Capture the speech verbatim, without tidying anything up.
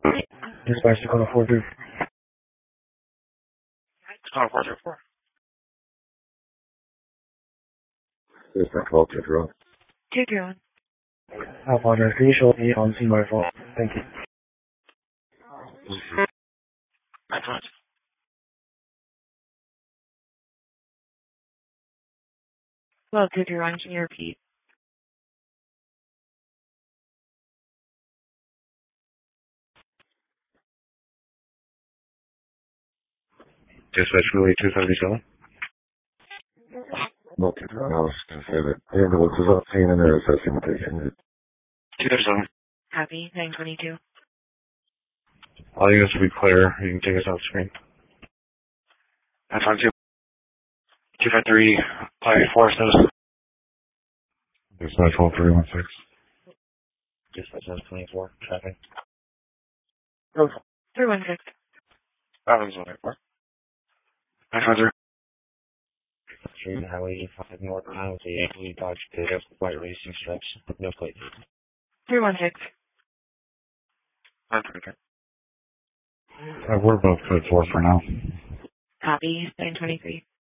Dispatch to Dakota four three. Dakota four three four. Dispatch twelve two three one. two three one. I apologize. Can you show me on scene by phone? Thank you. That's right. twelve two three one, can you repeat? Dispatch Relay two seventy-seven. No, two three one. I was going to say that the ambulance is up scene and they're assessing the patient. two thirty-seven. Copy, nine twenty-two. All units will be clear. You can take us off screen. nine twenty-two. two five three. Apply force notice. Dispatch twelve three one six. Dispatch nine twenty-four. Traffic. three one six. That one's one four. nine twenty-three. Street Highway eighty-five North Island, the Dodge Data, white racing stripes, no plate. three one six. nine twenty-three. Uh, we're both code four for now. Copy, nine twenty-three.